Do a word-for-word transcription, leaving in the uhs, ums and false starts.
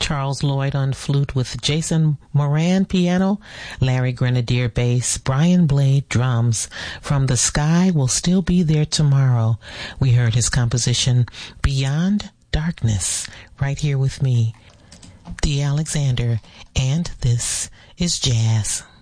Charles Lloyd on flute with Jason Moran piano, Larry Grenadier bass, Brian Blade drums. From The Sky Will Still Be There Tomorrow, we heard his composition Beyond Darkness, right here with me, Dee Alexander, and this is Jazz.